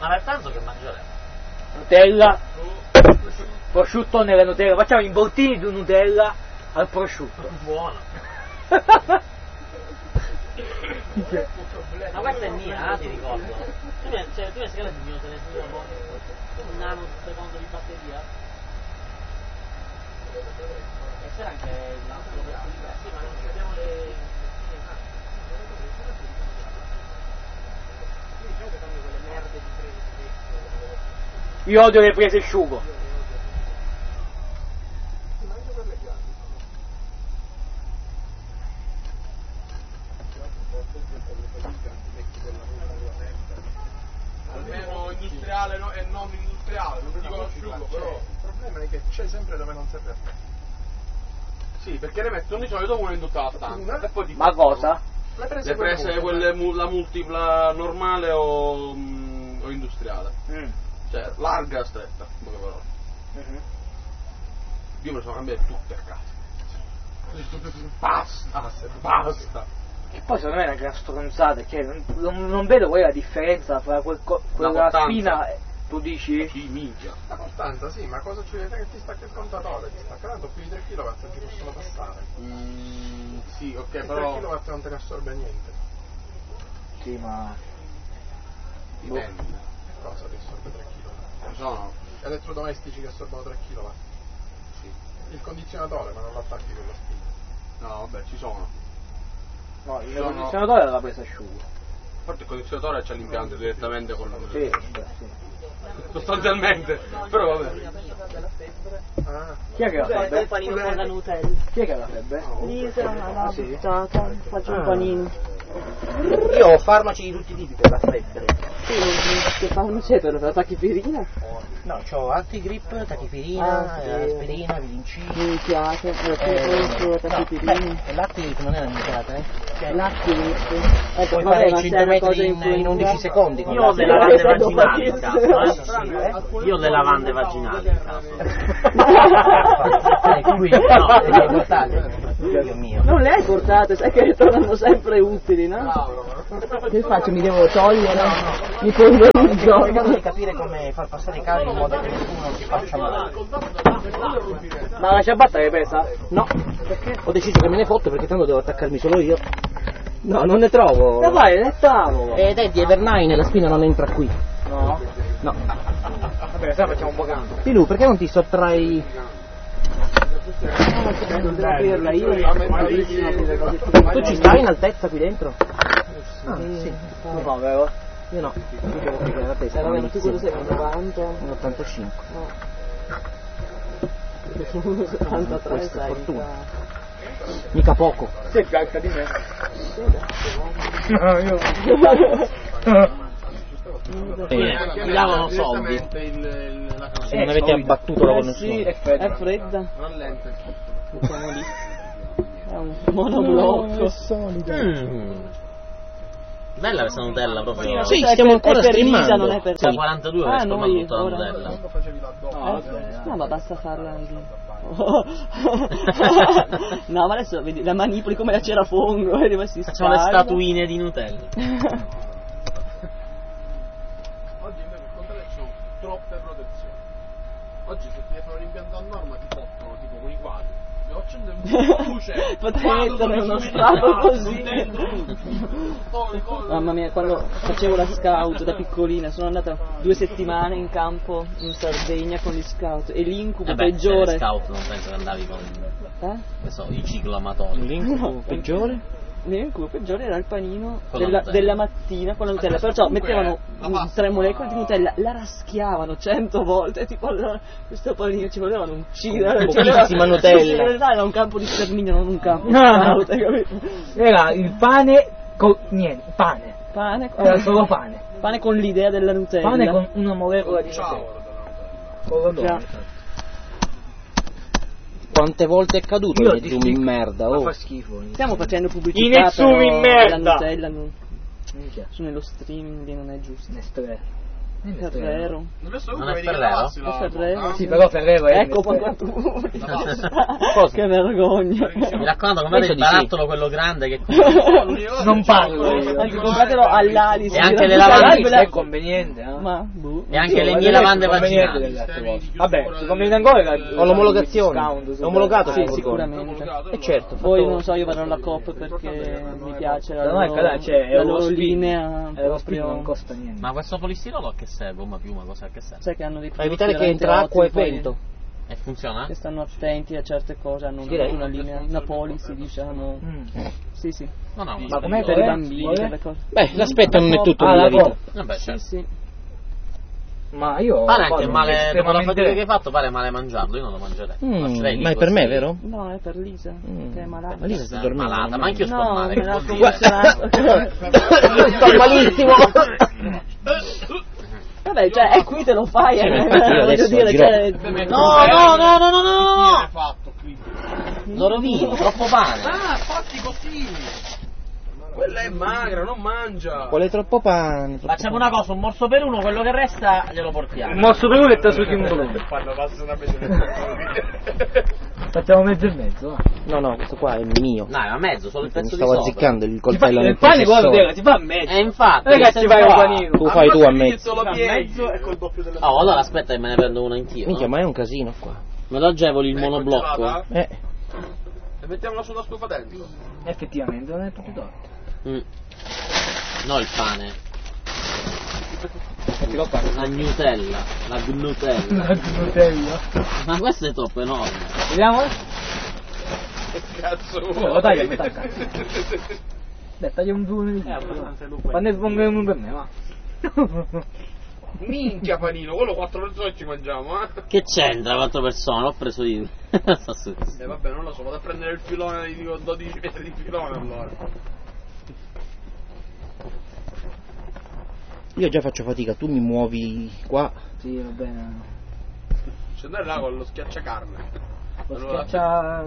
Ma per pranzo che mangeremo? Nutella, prosciutto nella Nutella, facciamo i bottini di Nutella al prosciutto. Buono. Ma questa è mia, ti ricordo. Tu mi hai scalato il mio telefono, un nano secondo di batteria? E c'era anche l'altro sì, ma non abbiamo le... Diciamo che fanno quelle merde di prese. Io odio le prese asciugo. Almeno industriale e non industriale, non dico l'asciugo, però il problema è che c'è sempre dove non serve a te. Sì, perché ne mettono di solito uno in tutta la stanza. E poi Ma cosa? Le prese quelle la multipla normale o industriale. Cioè larga e stretta, in poche parole. Io me le sono cambiate tutte a casa. Basta. E poi secondo me è una gran stronzata, cioè non vedo quella differenza fra quella spina, tu dici? Sì, minchia. La costanza sì, ma cosa ci vede che ti stacca il contatore? Ti sta creando più di 3 kW non ti possono passare. Sì, ok, però 3 kW non te ne assorbe niente. Sì, ma... Dipende. Cosa ti assorbe 3 kW? Ci sono elettrodomestici che assorbono 3 kW. Sì. Il condizionatore, ma non l'attacchi con la spina. No, vabbè, ci sono. No, il condizionatore è la presa asciugo. A parte il condizionatore c'è l'impianto direttamente con la Sì. sostanzialmente, però vabbè. Chi è che la febbre? Il panino con la Nutella. Chi è che la febbre? Lisa, la buttata, faccio un panino. Io ho farmaci di tutti i tipi per la febbre. Sì, che farmaci c'è per la tachipirina? No, c'ho antigrip, tachipirina, aspirina, virincina. Minchiate, la tachipirina. L'actigrip non è una minchiata, L'actigrip. Puoi fare 100 metri in 11 secondi. Io ho le lavande vaginali in casa. Io ho le lavande vaginali in casa. No, le hai portate? Dio mio. Non le hai portate, sai che tornano sempre utili, no? Che faccio? Mi devo togliere? Mi polverizzo? Cercando di capire come far passare i cavi in modo che nessuno non si faccia male. Ma la ciabatta che pesa? No, perché? Ho deciso che me ne fotto perché tanto devo attaccarmi solo io. No, non ne trovo. Ma vai, nel tavolo. Ed è di Evernine, la spina non entra qui. No? No. Vabbè, sai facciamo un po' canto. Pilu, perché non ti sottrai... Non devo aprirla io. Tu ci stai in altezza qui dentro? Ah, sì. No, vero? Io no. Io devo aprire la testa. Vabbè, tu quello sei un 90? Un 85. No. Sono 73, Questa è sai. fortuna. Mica poco. Sei più alta di me. No, io... Mi davano soldi. Se non avete abbattuto la conoscenza. Sì, è fredda. Mettiamo lì. È un monoblocco. Bella questa Nutella proprio. Sì, stiamo ancora è per Lisa, streamando. non è per Siamo 42 che sto noi tutta la ora. Nutella. No, ma basta farla anche. No, ma adesso vedi, la manipoli come la cera fongo, vedi, ma si Facciamo le scalda. statuine di Nutella. Oggi invece il contrario ci sono troppe protezioni. Oggi se ti fanno l'impianto a norma ti fottono tipo con i quadri. Devo accendere un luce. Potrei mettere uno strato così. Mamma mia, quando facevo la scout da piccolina sono andata 2 settimane in campo in Sardegna con gli scout e l'incubo peggiore. Scout non penso che andavi con che so, i cicloamatori. L'incubo peggiore? L'incubo peggiore era il panino Con la Nutella. della mattina con la Nutella, perciò mettevano 3 molecole di Nutella, la raschiavano 100 volte, tipo allora questo panino ci volevano uccidere. Pochissima Nutella. Sì, in realtà era un campo di sterminio, non un campo di scout, hai capito? Era il pane con... niente, pane. Pane Era solo pane. Pane con l'idea della Nutella. Pane con una molecola di Nutella. Con l'odore. Quante volte è caduto Io il zoom in merda? Ma Oh. fa schifo. Stiamo facendo pubblicità I Netsumi però in merda! la Nutella Minchia. su nello streaming lì non è giusto. Nestlé. Ferrero. Non è Ferrero? È Ferrero. Sì, però Ferrero è... Ecco quanto tu. Che vergogna. Mi raccomando, comprate il barattolo quello grande che Non parlo. Anzi, compratelo all'Alice. E anche le lavande. È conveniente, Ma, E anche le mie lavande conveniente vaginali. Vabbè, se conviene ancora Ho l'omologazione. È omologato, sì, sì, sicuramente. E certo. Poi non so, io vado alla Coop perché mi piace la No, loro, è la loro linea. lo spin non Proprio. costa niente. Ma questo polistirolo a che serve? Gomma piuma, cosa che serve? Sai che hanno dei Per evitare che prodotti entra acqua e veramente vento. E funziona? che stanno attenti a certe cose, hanno Direi. una linea, una policy, diciamo. Sì, sì. No, no, Ma com'è Per i qual è? bambini, Qual è? per le cose. Beh, l'aspetto non è tutto Ah, nella la vita. Coop. Vabbè, Sì, certo. sì. Ma io... Pare anche male, dopo la estremamente- fatica che hai fatto, pare male mangiarlo, io non lo mangerei. Lascerei lì Ma è per così. me, vero? No, è per Lisa, che è malata. Ma Lisa sta È dormendo. malata, ma anche io sto No, male, me che l'ha vuol dire? condizionato. Sto malissimo. Vabbè, cioè, qui te lo fai, Sì, ma infatti io voglio adesso dire, girò. cioè... No! fatto qui. Lo rovini, troppo pane. Ah, fatti così. Quella è magra, non mangia. Vuole troppo pane. Facciamo una cosa, un morso per uno, quello che resta glielo portiamo. Il morso per uno e tessuto in volume. Fanno passa una mezza. Facciamo mezzo e mezzo, va. No, questo qua è mio. No, a mezzo, solo il Mi pezzo di stavo sopra. azzeccando il Si fa, coltello nel il pane guarda, processore. si fa a mezzo. E infatti, Ragazzi, che fai senso un ha? panino. Tu fai tu a mezzo. Solo mezzo e col doppio della Oh, allora aspetta che me ne prendo uno anch'io. Minchia, No? ma è un casino qua. Me lo agevoli il monoblocco. Eh. E mettiamola sulla stufa dentro. Effettivamente, non è tutto torto. No, il pane. La Nutella. La Nutella. La Nutella. Ma questo è troppo enorme. Vediamo? Cazzo. Oh, dai, a metà cazzo. Dai, tagli un due di quando è buono per me, va. Minchia panino, quello 4 persone ci mangiamo, eh. Che c'entra 4 persone? L'ho preso io. Sta su. Vabbè, non lo so, vado a prendere il filone di 12 metri di filone allora. Io già faccio fatica, tu mi muovi qua. Sì, va bene. C'è andare là con lo schiacciacarne. Lo Allora- schiaccia...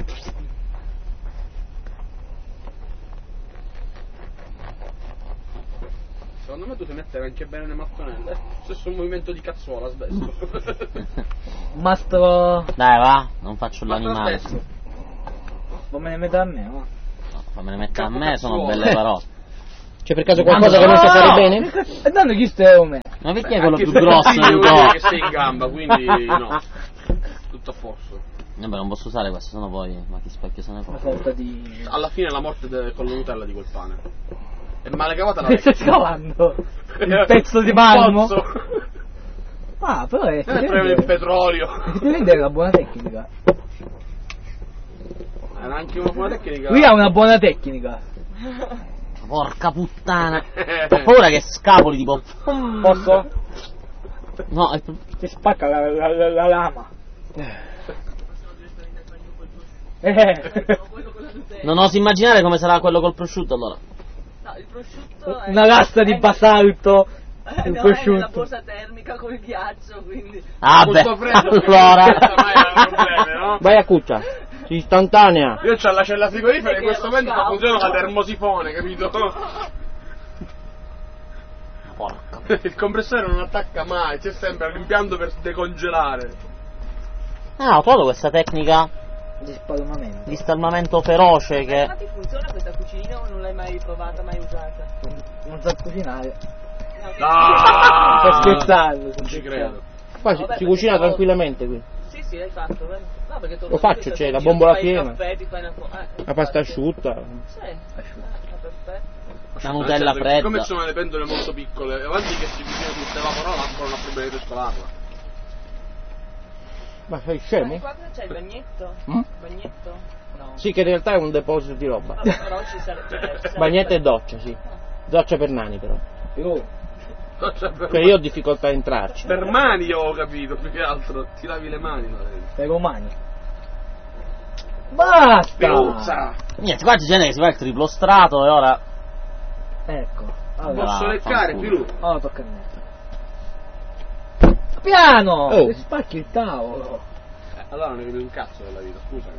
Secondo me tu ti mettere anche bene le mattonelle. Stesso movimento di cazzuola a sdestro. Mastro... Dai, va, non faccio Ma l'animale. destro. Non me ne mettere a me, va. No, fammene mettere a me, sono Cazzuolo. belle parole. C'è per caso qualcosa che non sa fare bene? E danno chi stai a me? Ma perché è quello Anche più se grosso devo del dire corpo? che sei in gamba, quindi no. Tutto a posto. Vabbè, non posso usare questo, sennò poi. Ma che specchio se ne Una fa? sorta di... Alla fine la morte con la Nutella di quel pane. È male cavata la Che stai scavando? Il pezzo di marmo? Ah, però è... preme il petrolio. Effettivamente è una buona tecnica. Era anche una buona tecnica. Lui ha una buona tecnica. Porca puttana! Ho paura che scapoli tipo. Posso? No, è... Ti spacca la lama. non oso immaginare come sarà quello col prosciutto allora. No, il prosciutto è... Una lastra di basalto. Il no, è nella prosciutto. borsa termica con il ghiaccio, quindi... Ah, beh, Molto freddo, allora. mai era un problema, no? Vai a cuccia. Istantanea. Io c'ho la cella frigorifera e in Perché questo lo momento sta scout. funzionando la termosifone, capito? Porca. Il compressore non attacca mai, c'è sempre l'impianto per decongelare. Ah, ho trovato questa tecnica Di spalmamento. di spalmamento feroce che. Infatti funziona questa cucina o non l'hai mai provata, mai usata? Non sa cucinare. Ah! Sto scherzando. Non ci credo. Qua si cucina tranquillamente qui. Sì, sì, l'hai fatto, vero? No, perché Lo faccio, c'è la bombola piena. Ti fai una La pasta asciutta. Sì, perfetto. La Nutella Certo, fredda. Siccome ci sono le pentole molto piccole, avanti che si cucina tutte evapora l'acqua, non ha problemi per scolarla. Ma sei scemo? Qua cosa c'è il bagnetto? Mm? Bagnetto? No. Sì, che in realtà è un deposito di roba. Vabbè, però ci sarebbe... Bagnetta e doccia, sì. Doccia per nani però. Cioè, per, Cioè io ho difficoltà a entrarci. per mani io ho capito, più che altro. Ti lavi le mani. Per romani. Basta! Peluzza! Niente, qua c'è gente che si fa il triplo strato e ora. Ecco. Allora, Posso leccare, fanculo. Pilu? Ora tocca a me. Piano! Oh. Ti spacchi il tavolo. Allora non ne capi un cazzo della vita, scusami.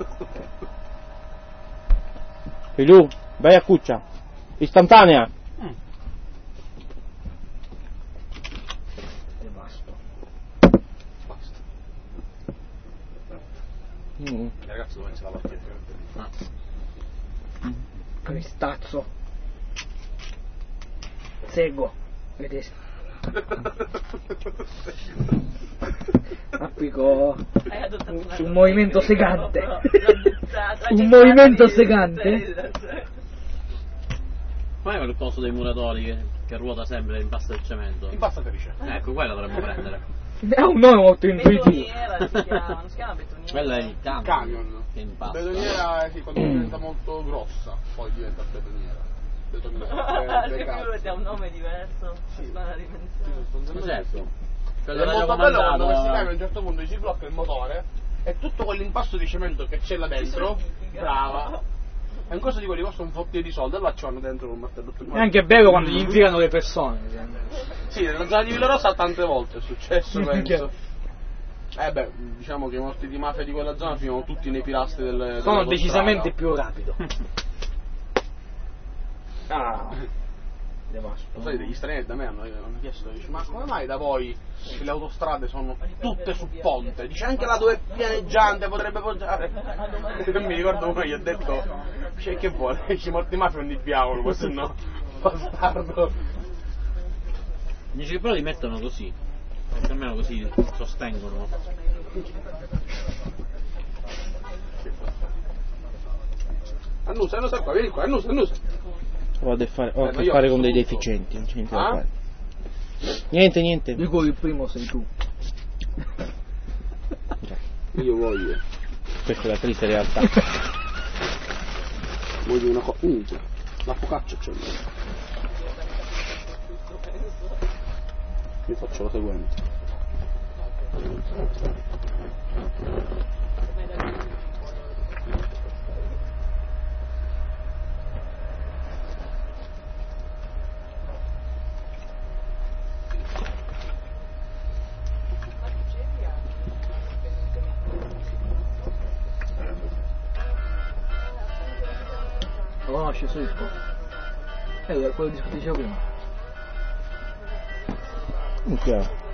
Filù, vai a cuccia. Istantanea. Nefasto. Basta. Il ragazzo dove inizia la partita? Cristazzo. Seguo. Vedete? Applico un movimento segante. Un movimento segante. Poi è quel coso dei muratori che ruota sempre in pasta del cemento. Impastatrice. Ecco, quello dovremmo prendere. È un nome molto intuitivo. Betoniera si chiama, non si chiama betoniera. Quello è il Camion. che impasta. Betoniera, sì, quando diventa molto grossa, poi diventa betoniera. Figurati, ha un nome diverso, sta una dimensione. Certo. È molto bello quando questi camion a un certo punto si blocca il motore e tutto quell'impasto di cemento che c'è là dentro, brava, è un coso di quelli costa un fottio di soldi e là c'hanno dentro un martello. È anche bello quando gli infilano le persone. Sì, nella zona di Villarossa tante volte è successo, penso. Beh, diciamo che i morti di mafia di quella zona finivano tutti nei pilastri del Sono decisamente più rapido. Lo sai, degli stranieri da me hanno chiesto, dice, ma come mai da voi le autostrade sono tutte su ponte? Dice, anche là dove è pianeggiante potrebbe poggiare. Non mi ricordo come gli ho detto, cioè, che vuole? Dice, morti mafia non di diavolo, questo no, bastardo. Dice che però li mettono così, perché almeno così sostengono. Annusa qua, vieni qua, Annusa. Ho a che fare con dei deficienti, non c'è niente da fare. Niente. Dico il primo sei tu. Io voglio. Questa è la triste realtà. Voglio una cosa. La focaccia c'è lì. Io faccio la seguente. Lo conosci questo disco? È quello disco che dicevo prima. Chiaro.